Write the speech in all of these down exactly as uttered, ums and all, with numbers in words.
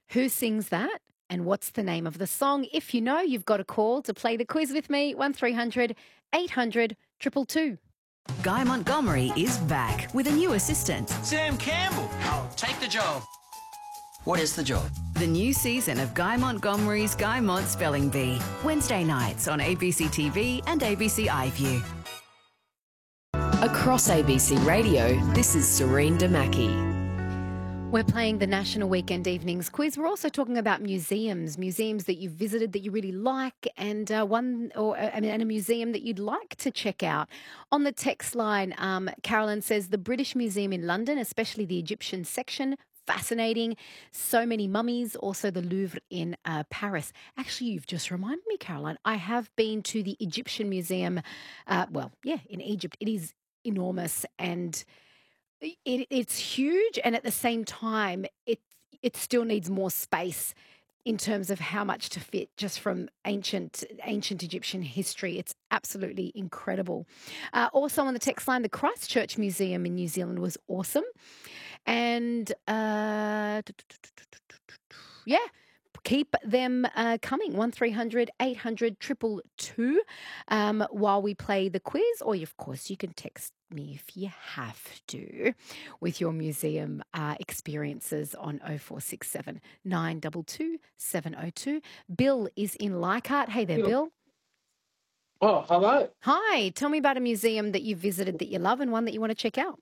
Who sings that? And what's the name of the song? If you know, you've got a call to play the quiz with me. one three hundred eight hundred two two two. Guy Montgomery is back with a new assistant. Sam Campbell. Take the job. What is the job? The new season of Guy Montgomery's Guy Mont Spelling Bee. Wednesday nights on A B C T V and A B C iView. Across A B C Radio, this is Serene Damaki. We're playing the National Weekend Evenings Quiz. We're also talking about museums, museums that you've visited that you really like, and uh, one or uh, I mean, and a museum that you'd like to check out. On the text line, um, Carolyn says the British Museum in London, especially the Egyptian section, fascinating. So many mummies. Also the Louvre in uh, Paris. Actually, you've just reminded me, Caroline. I have been to the Egyptian Museum. Uh, well, yeah, in Egypt. It is enormous and. It, it's huge, and at the same time, it it still needs more space in terms of how much to fit just from ancient ancient Egyptian history. It's absolutely incredible. Uh, also on the text line, the Christchurch Museum in New Zealand was awesome, and uh, yeah. Keep them uh, coming, one three hundred eight hundred two two two, um, while we play the quiz. Or, of course, you can text me if you have to with your museum uh, experiences on oh four six seven nine two two seven oh two. Bill is in Leichhardt. Hey there, Bill. Oh, hello. Hi. Tell me about a museum that you visited that you love and one that you want to check out.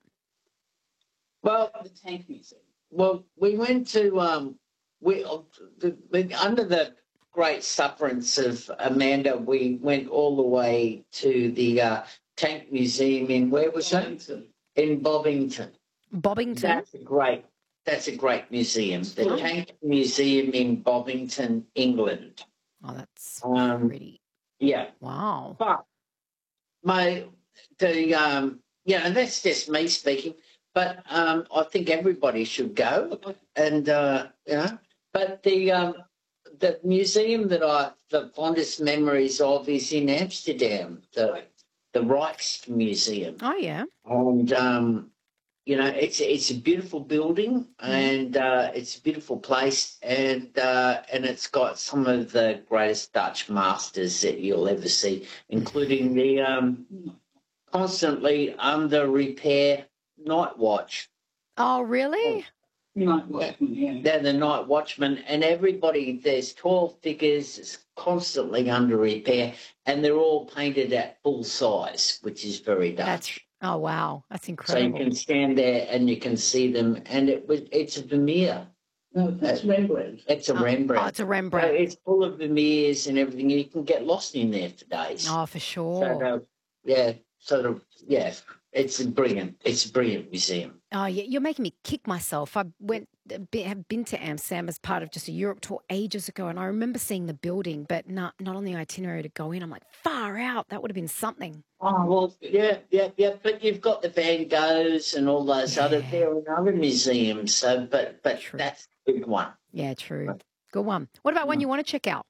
Well, the Tank Museum. Well, we went to... Um, We, the, the, under the great sufferance of Amanda, we went all the way to the uh, Tank Museum in, where was it? In Bobbington. Bobbington? That's a great, that's a great museum. The Tank Museum in Bobbington, England. Oh, that's um, pretty. Yeah. Wow. But my, the, um, you know, that's just me speaking, but um, I think everybody should go and, uh, you know, but the um, the museum that I the fondest memories of is in Amsterdam, the the Rijksmuseum. Oh yeah, and um, you know it's it's a beautiful building and uh, it's a beautiful place, and uh, and it's got some of the greatest Dutch masters that you'll ever see, including the um, constantly under repair Night Watch. Oh really? Night watchman, yeah. They're the night watchmen, and everybody, there's twelve figures, it's constantly under repair, and they're all painted at full size, which is very Dutch. That's, oh, wow. That's So incredible. you can stand there and you can see them, and it was it's a Vermeer. No, that's Rembrandt. It's a Oh, Rembrandt. oh, it's a So Rembrandt. it's full of Vermeers and everything. You can get lost in there for days. Oh, for So, sure. uh, yeah, sort of, yeah, it's a brilliant, it's a brilliant museum. Oh, yeah, you're making me kick myself. I went, be- have been to Amsterdam as part of just a Europe tour ages ago, and I remember seeing the building, but not not on the itinerary to go in. I'm like, far out. That would have been something. Oh, well, yeah, yeah, yeah, but you've got the Van Goghs and all those Yeah. other, there are other museums, so, but, but True. that's a big one. Yeah, true. Good one. What about one you want to check out?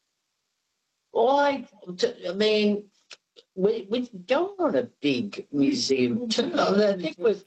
Well, I, I mean, we, we're going on a big museum too. I think we've,